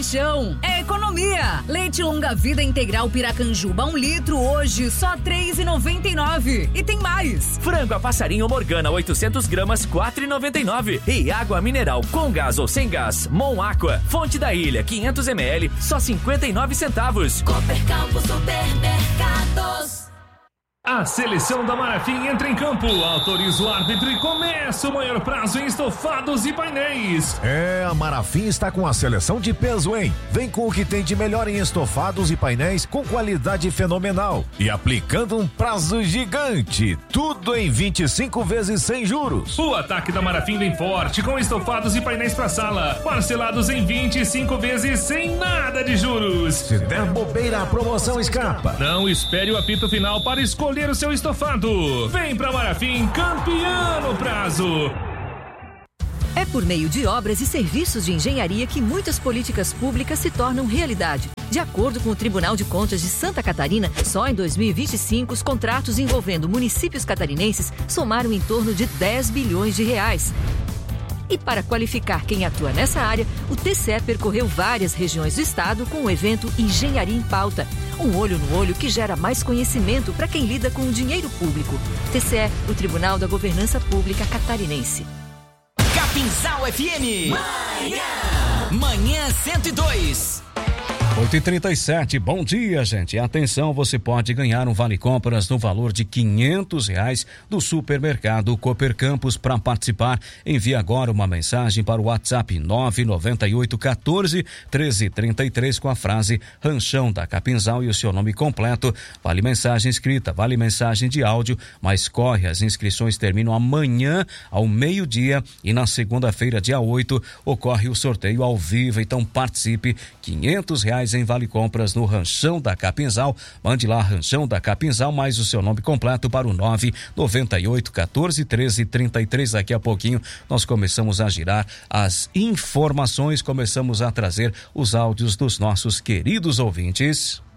de chão. É economia. Leite longa-vida integral Piracanjuba 1 litro hoje só R$3,99. E tem mais. Frango a passarinho Morgana 800 gramas 4,99. E água mineral com gás ou sem gás Mon Aqua Fonte da Ilha 500 ml só 59 centavos. Coopercampo Supermercados. A seleção da Marafim entra em campo, autoriza o árbitro e começa o maior prazo em estofados e painéis. A Marafim está com a seleção de peso, hein? Vem com o que tem de melhor em estofados e painéis com qualidade fenomenal e aplicando um prazo gigante. Tudo em 25 vezes sem juros. O ataque da Marafim vem forte com estofados e painéis pra sala, parcelados em 25 vezes sem nada de juros. Se der bobeira, a promoção escapa. Não espere o apito final para escolher o seu estofado. Vem pra Marafim, campeão no prazo. É por meio de obras e serviços de engenharia que muitas políticas públicas se tornam realidade. De acordo com o Tribunal de Contas de Santa Catarina, só em 2025 os contratos envolvendo municípios catarinenses somaram em torno de 10 bilhões de reais. E para qualificar quem atua nessa área, o TCE percorreu várias regiões do estado com o evento Engenharia em Pauta. Um olho no olho que gera mais conhecimento para quem lida com o dinheiro público. TCE, o Tribunal da Governança Pública Catarinense. Capinzal FM. Manhã 102. 8h37, bom dia, gente. Atenção, você pode ganhar um vale compras no valor de R$500 do supermercado Cooper Campos. Para participar, envie agora uma mensagem para o WhatsApp 99814-1333 com a frase Ranchão da Capinzal e o seu nome completo. Vale mensagem escrita, vale mensagem de áudio, mas corre, as inscrições terminam amanhã ao meio-dia e na segunda-feira, dia 8, ocorre o sorteio ao vivo. Então participe, R$500 em vale compras no Ranchão da Capinzal. Mande lá Ranchão da Capinzal mais o seu nome completo para o 998141333. Daqui a pouquinho nós começamos a girar as informações, começamos a trazer os áudios dos nossos queridos ouvintes.